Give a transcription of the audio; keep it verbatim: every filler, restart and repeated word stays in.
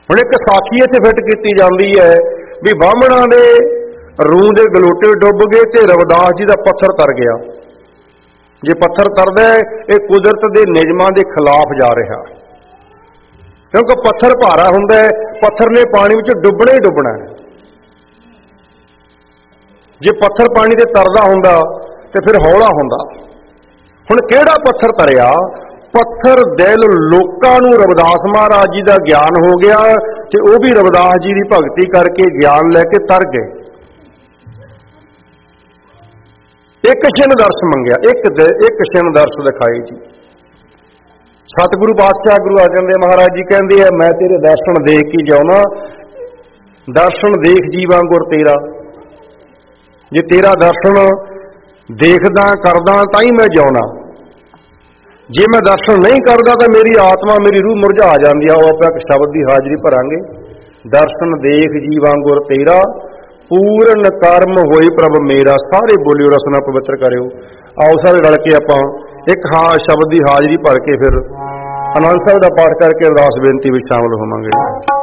ਹੁਣ एक साखी इत्थे फिट की जाती है भी बामणा दे रूह दे गलोटे डुब गए ते रविदास जी का पत्थर तर गया। जे पत्थर तरदा है ये कुदरत के नियमां के खिलाफ जा रहा, क्योंकि पत्थर भारा हुंदा है, पत्थर ने पानी में डुबना ही डुबना है। जे पत्थर पानी से तरदा हुंदा तो फिर हौला हुंदा। हुण किहड़ा पत्थर तरिया? पत्थर दिल लोकां नूं रविदास महाराज जी का ज्ञान हो गया तो वह भी रविदास जी की भगती करके ज्ञान लैके तर गए। एक छिन दर्श मंगया, एक एक छिन दर्श दिखाई जी। सतगुरु पातशाह गुरु अर्जन देव महाराज जी कहते हैं मैं तेरे दर्शन देख ही जाऊना, दर्शन देख जीवा गुर तेरा। जे तेरा दर्शन देखदा करदा तां ही मैं जाऊना, जे मैं दर्शन नहीं करता तो मेरी आत्मा मेरी रूह मुरझा जाती है। वो आप शब्द की हाजरी भरांगे। दर्शन देख जीवा गुर तेरा, पूर्ण कर्म होई प्रभ मेरा। सारे बोलियो रसना पवित्र करियो। आओ सारे रल के आपां एक हाँ शब्द की हाजरी भर के फिर आनंद साहब का पाठ करके अरदास बेनती में शामिल होवांगे।